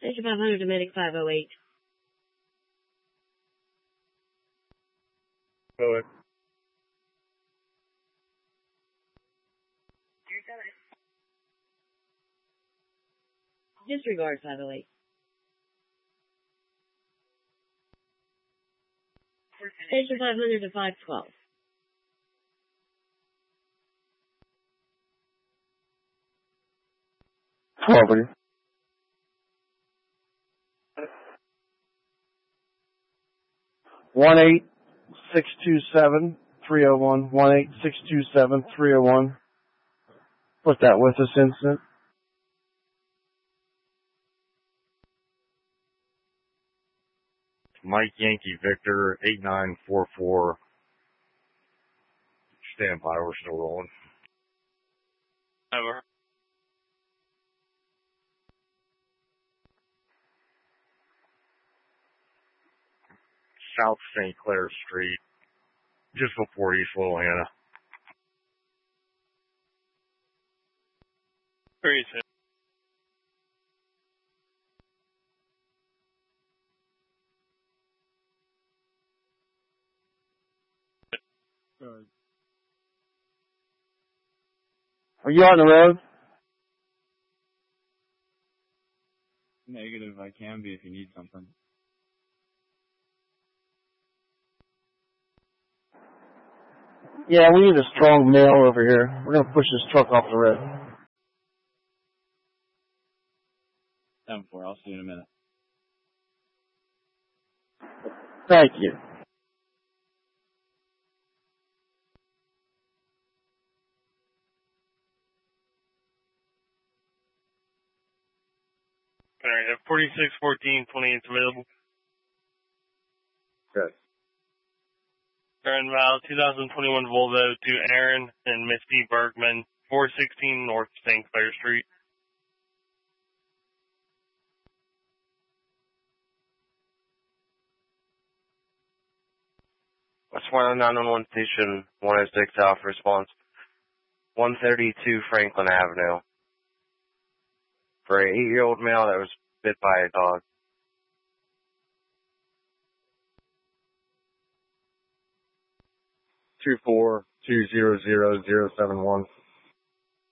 Station 500 to Medic 508. Go ahead. Disregard 508. Station 500 to 512. Property. 18627-301. 18627-301. What's that with this incident? Mike Yankee Victor 8944. Stand by, we're still rolling. Over. South St. Clair Street, just before East Liliana. 36. Are you on the road? Negative, I can be if you need something. Yeah, we need a strong male over here. We're going to push this truck off the road. 10-4, I'll see you in a minute. Thank you. Alright, 4614, 28's available. Good. Current Val 2021 Volvo to Aaron and Misty Bergman, 416 North St. Clair Street. West 911 Station 106 Alpha response. 132 Franklin Avenue. For an 8-year-old male that was bit by a dog. 24200-071.